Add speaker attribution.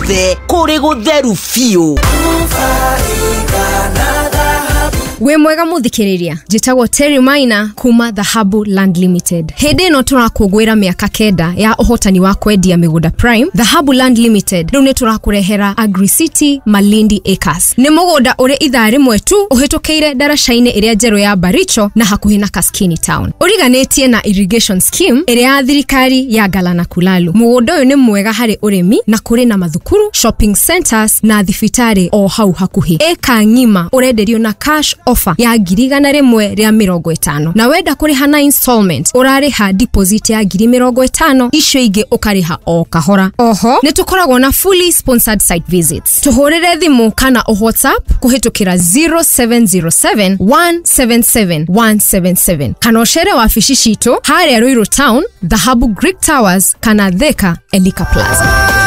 Speaker 1: guothe kuri gutheru fiu.
Speaker 2: We mwega muthikiriria jitagwo Terry Maina kuma Dhahabu Land Limited. Hede no turakugwira miaka kenda ya uhotani wa kwendia migunda prime. Dhahabu Land Limited riu ne turakurehera Agri City Malindi Acres. Ni mugunda uri ithari mwetu uhitukeire daracaine iria njeru ya Baricho na hakuhi na Kaskini Town. Uriganetie na irrigation scheme iria ya thirikari ya Galana Kulalu. Mugunda uyu ni mwega hari urimi na kuri na mathukuru, shopping centers na thibitari o hau hakuhi. Eka ngima urenderio na cash offer ya girigana rimwe ria 50 na wenda kuriha na installment urariha deposit ya 50 icio ingi ukariha o kahora. Oho ni tukoragwo na fully sponsored site visits. Tuhorere thimu kana o WhatsApp kuhitukira 0707 177 177 kana shere wa fishi shito hari Ruiru Town, Dhahabu Greek Towers kana Theka Elika Plaza.